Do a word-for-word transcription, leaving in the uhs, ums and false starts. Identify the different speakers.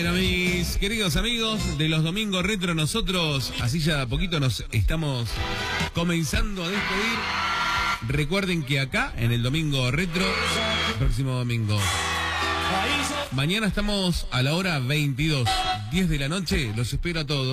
Speaker 1: Bueno, mis queridos amigos de los Domingos Retro, nosotros así ya de a poquito nos estamos comenzando a despedir. Recuerden que acá, en el Domingo Retro, el próximo domingo, mañana estamos a la hora veintidós, diez de la noche, los espero a todos.